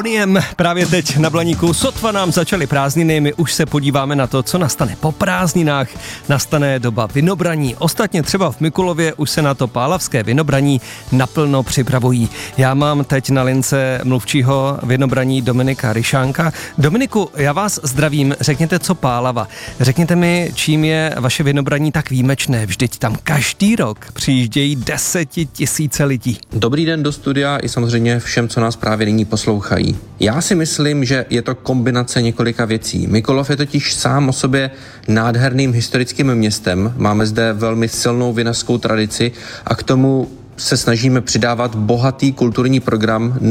Boniem právě teď na Blaníku. Sotva nám začaly prázdniny, my už se podíváme na to, co nastane po prázdninách. Nastane doba vinobraní. Ostatně třeba v Mikulově už se na to pálavské vinobraní naplno připravují. Já mám teď na lince mluvčího vinobraní Dominika Ryšánka. Dominiku, já vás zdravím. Řekněte, co Pálava. Řekněte mi, čím je vaše vinobraní tak výjimečné. Vždyť tam každý rok přijíždějí 10 000 lidí. Dobrý den do studia i samozřejmě všem, co nás právě nyní poslouchají. Já si myslím, že je to kombinace několika věcí. Mikulov je totiž sám o sobě nádherným historickým městem. Máme zde velmi silnou vinařskou tradici a k tomu se snažíme přidávat bohatý kulturní program